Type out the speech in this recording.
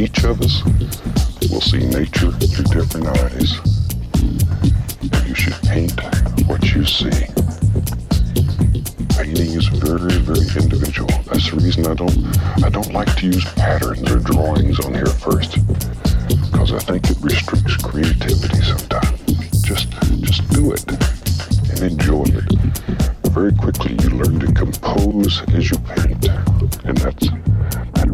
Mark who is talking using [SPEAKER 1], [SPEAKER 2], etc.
[SPEAKER 1] each of us will see nature through different eyes. And you should paint what you see. Painting is very, very individual. That's the reason I don't like to use patterns or drawings on here first, because I think it restricts creativity sometimes. Just do it and enjoy it. Very quickly you learn to compose as you paint, and that's